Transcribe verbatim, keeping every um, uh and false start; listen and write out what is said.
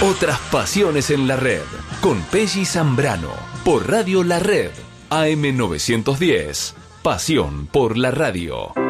Otras pasiones en la red, con Pelli Zambrano, por Radio La Red, A M novecientos diez, pasión por la radio.